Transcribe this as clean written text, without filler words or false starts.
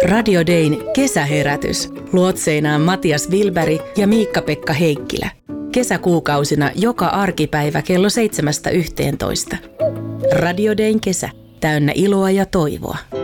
Radio Dayn kesäherätys. Luotseinaan Matias Wilberg ja Miikka-Pekka Heikkilä. Kesäkuukausina joka arkipäivä kello 7–11. Radio Dayn kesä. Täynnä iloa ja toivoa.